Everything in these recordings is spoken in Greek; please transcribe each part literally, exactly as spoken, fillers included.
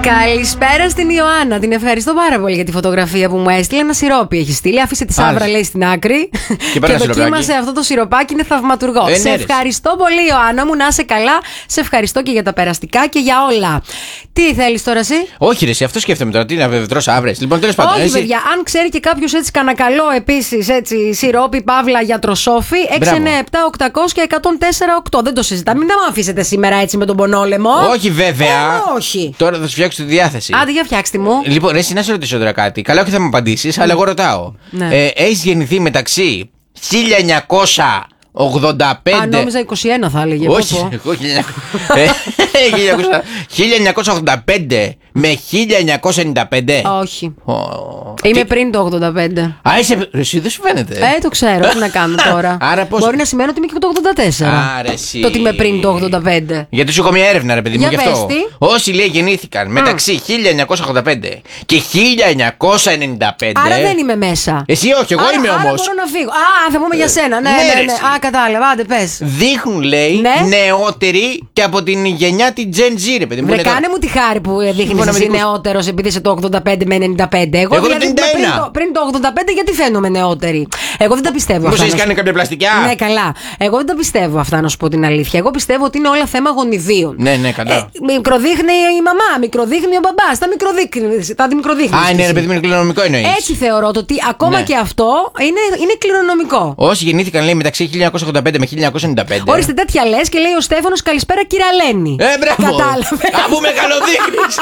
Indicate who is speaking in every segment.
Speaker 1: Καλησπέρα στην Ιωάννα. Την ευχαριστώ πάρα πολύ για τη φωτογραφία που μου έστειλε. Ένα σιρόπι έχει στείλει. Άφησε τη σάβρα, λέει, στην άκρη. Και, και δοκίμασε αυτό το σιροπάκι. Είναι θαυματουργό. Ε, σε ναι, ευχαριστώ πολύ, Ιωάννα μου. Να είσαι καλά. Σε ευχαριστώ και για τα περαστικά και για όλα. Τι θέλει τώρα εσύ?
Speaker 2: Όχι, ρε, εσύ, αυτό σκέφτομαι τώρα. Τι να βεβαιώσει αύριο. Λοιπόν, τέλος πάντων.
Speaker 1: Όχι, εσύ... παιδιά, αν ξέρει και κάποιο έτσι κανένα καλό επίση σιρόπι, παύλα, γιατροσόφι. έξι εννιά επτά οκτακόσια εκατόν τέσσερα οκτώ. Δεν το συζητάμε. Μην με αφήσετε σήμερα έτσι με τον πονόλεμο.
Speaker 2: Όχι, βέβαια.
Speaker 1: Ε, όχι.
Speaker 2: Τώρα θα σου φτιάξω τη διάθεση.
Speaker 1: Άντε, για φτιάξτε μου.
Speaker 2: Λοιπόν, εσύ να σε ρωτήσω τώρα κάτι. Καλά, όχι θα μου απαντήσει, αλλά εγώ ρωτάω. Ναι. Ε, Έχει γεννηθεί μεταξύ χίλια εννιακόσια ογδόντα πέντε.
Speaker 1: Α, νόμιζα είκοσι ένα θα έλεγε.
Speaker 2: Όχι, εγώ χίλια εννιακόσια ογδόντα πέντε με χίλια εννιακόσια ενενήντα πέντε.
Speaker 1: Όχι. Oh. Είμαι τι... πριν το ογδόντα πέντε.
Speaker 2: Α, είσαι. Εσύ δεν σου φαίνεται.
Speaker 1: Ε, το ξέρω. Τι να κάνω τώρα.
Speaker 2: Άρα πώς...
Speaker 1: Μπορεί να σημαίνει ότι είμαι και το ογδόντα τέσσερα.
Speaker 2: Άρα εσύ.
Speaker 1: Το ότι είμαι πριν το ογδόντα πέντε.
Speaker 2: Γιατί σου έχω μια έρευνα, ρε παιδί μου, γι' αυτό.
Speaker 1: Τι?
Speaker 2: Όσοι λέει γεννήθηκαν mm. μεταξύ χίλια εννιακόσια ογδόντα πέντε και χίλια εννιακόσια ενενήντα πέντε.
Speaker 1: Άρα δεν είμαι μέσα.
Speaker 2: Εσύ όχι, εγώ
Speaker 1: άρα,
Speaker 2: είμαι όμω.
Speaker 1: Μπορώ να φύγω. Α, θα πούμε για σένα. Ναι, ναι, ναι. ναι. Α, κατάλαβα. Άντε, πες.
Speaker 2: Δείχνουν, λέει, ναι. νεότεροι και από την γενιά τη Gen Z, ρε παιδί μου.
Speaker 1: Βρε, κάνε μου τη χάρη που δείχνει εσύ νεότερο επειδή είσαι το ογδόντα πέντε με ενενήντα πέντε. Εγώ,
Speaker 2: εγώ
Speaker 1: δηλαδή πριν το, πριν το ογδόντα πέντε, γιατί φαίνομαι νεότερη. Εγώ δεν τα πιστεύω.
Speaker 2: Μήπως έχεις κάνει κάποια πλαστικά?
Speaker 1: Ναι, καλά. Εγώ δεν τα πιστεύω αυτά, να σου πω την αλήθεια. Εγώ πιστεύω ότι είναι όλα θέμα γονιδίων.
Speaker 2: Ναι, ναι, καλά. Ε,
Speaker 1: μικροδείχνει η μαμά, μικροδείχνει ο μπαμπάς. Τα μικροδείχνει. Τα μικροδείχνει.
Speaker 2: Α, είναι, ρε παιδί μου, είναι κληρονομικό εννοείς.
Speaker 1: Έτσι θεωρώ το ότι ακόμα ναι. και αυτό είναι, είναι κληρονομικό.
Speaker 2: Όσοι γεννήθηκαν, λέει, μεταξύ χίλια εννιακόσια ογδόντα πέντε με χίλια εννιακόσια ενενήντα πέντε.
Speaker 1: Ορίστε, τέτοια λες και λέει ο Στέφανος, καλησπέρα κύριε Αλένη.
Speaker 2: Ε, μπράβο.
Speaker 1: Κατάλαβε.
Speaker 2: Αφού με καλοδείχνεις.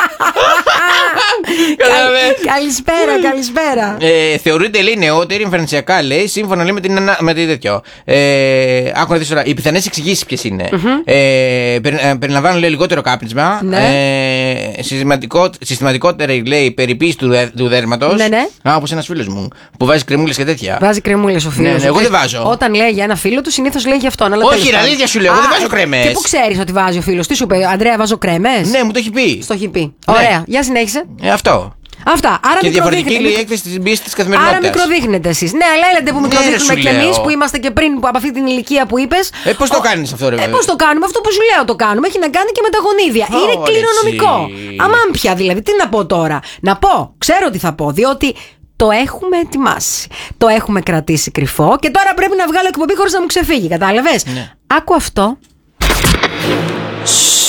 Speaker 1: Καλησπέρα, καλησπέρα.
Speaker 2: Ε, θεωρείται, λέει, νεότερη εμφανισιακά, λέει, σύμφωνα, λέει, με την, με την τέτοιο. Ε, άκου να δεις τώρα, οι πιθανές εξηγήσεις ποιες είναι. Mm-hmm. Ε, περι, περιλαμβάνουν, λέει, λιγότερο κάπνισμα. Ναι. Ε, συστηματικό, συστηματικότερη, λέει, περιποίηση του, του δέρματος. Ναι, ναι. Α, όπως ένας φίλος μου που βάζει κρεμούλες και τέτοια.
Speaker 1: Βάζει κρεμούλες ο φίλος.
Speaker 2: Ναι, ναι, εγώ δεν βάζω.
Speaker 1: Όταν λέει για ένα φίλο του, συνήθως λέει για αυτόν.
Speaker 2: Όχι, αλήθεια σου λέω, εγώ δεν βάζω κρέμες.
Speaker 1: Και πού ξέρεις ότι βάζει ο φίλος? Τι σου είπε, Αντρέα, βάζω κρέμες?
Speaker 2: Ναι, μου το έχει πει.
Speaker 1: Στο έχει πει. Ωραία, ναι. Για συνέχισε.
Speaker 2: Ε, αυτό.
Speaker 1: Αυτά. Άρα
Speaker 2: και διαφορετική λέει έκθεση τη πίεση τη καθημερινότητας.
Speaker 1: Άρα μικροδείχνετε εσείς. Ναι, αλλά έλατε που μικροδείχνουμε κι εμείς που είμαστε και πριν από αυτή την ηλικία που είπες.
Speaker 2: Ε, πώς το κάνεις αυτό, ρε βέβαια?
Speaker 1: Ε, πώς το κάνουμε? Αυτό που σου λέω το κάνουμε. Έχει να κάνει και με τα γονίδια. Oh, είναι κληρονομικό. Αμάν πια δηλαδή. Τι να πω τώρα? Να πω. Ξέρω τι θα πω. Διότι το έχουμε ετοιμάσει. Το έχουμε κρατήσει κρυφό. Και τώρα πρέπει να βγάλω εκπομπή χωρίς να μου ξεφύγει. Κατάλαβες? Ναι. Άκου αυτό.